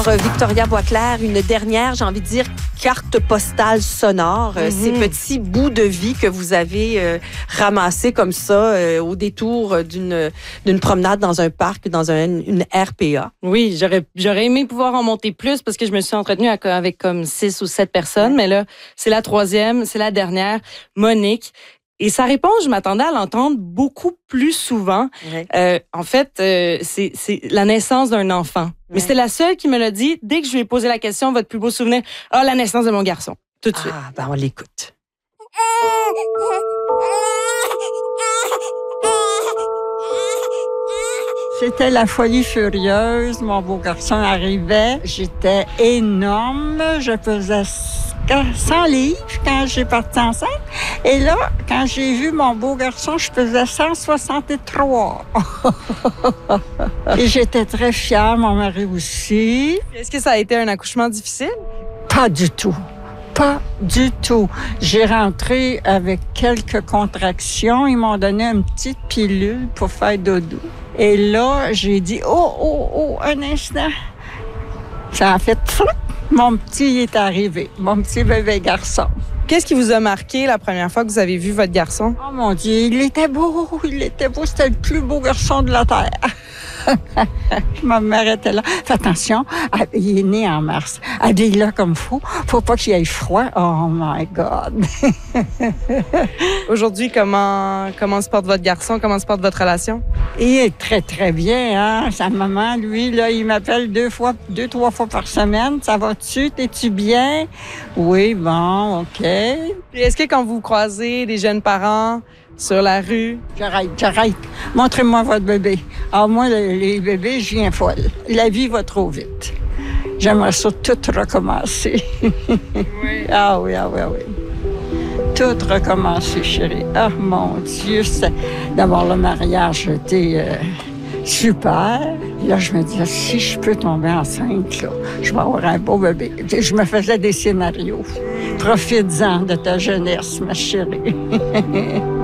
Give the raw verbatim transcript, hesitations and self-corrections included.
Victoria Boisclair, une dernière, j'ai envie de dire, carte postale sonore. Mm-hmm. Ces petits bouts de vie que vous avez euh, ramassés comme ça euh, au détour d'une, d'une promenade dans un parc, dans un, une R P A. Oui, j'aurais, j'aurais aimé pouvoir en monter plus parce que je me suis entretenue avec, avec comme six ou sept personnes. Ouais. Mais là, c'est la troisième, c'est la dernière, Monique. Et sa réponse, je m'attendais à l'entendre beaucoup plus souvent. Ouais. Euh, en fait, euh, c'est, c'est la naissance d'un enfant. Ouais. Mais c'est la seule qui me l'a dit dès que je lui ai posé la question, votre plus beau souvenir? Ah, la naissance de mon garçon. Tout de suite. Ah, ben on l'écoute. C'était la folie furieuse. Mon beau garçon arrivait. J'étais énorme. Je pesais cent livres quand j'ai parti enceinte. Et là, quand j'ai vu mon beau garçon, je pesais cent soixante-trois. Et j'étais très fière, mon mari aussi. Est-ce que ça a été un accouchement difficile? Pas du tout. Pas du tout. J'ai rentré avec quelques contractions. Ils m'ont donné une petite pilule pour faire dodo. Et là, j'ai dit, oh, oh, oh, un instant. Ça a fait flou. Mon petit est arrivé, mon petit bébé garçon. Qu'est-ce qui vous a marqué la première fois que vous avez vu votre garçon? Oh mon Dieu, il était beau, il était beau. C'était le plus beau garçon de la Terre. Ma mère était là. Fais attention, il est né en mars. Habille-le comme il faut. Faut pas qu'il ait froid. Oh my God! Aujourd'hui, comment, comment se porte votre garçon? Comment se porte votre relation? Il est très, très bien. Hein? Sa maman, lui, là, il m'appelle deux fois, deux, trois fois par semaine. Ça va-tu? T'es-tu bien? Oui, bon, OK. Et est-ce que quand vous croisez des jeunes parents sur la rue? J'arrête, j'arrête. Montrez-moi votre bébé. Ah, moi, les, les bébés, je viens folle. La vie va trop vite. J'aimerais ça tout recommencer. Oui. Ah oui, ah oui, ah oui. Tout recommencer, chérie. Ah, mon Dieu, c'est... D'abord, le mariage était euh, super. Là, je me disais, si je peux tomber enceinte, là, je vais avoir un beau bébé. Je me faisais des scénarios. Profite-en de ta jeunesse, ma chérie.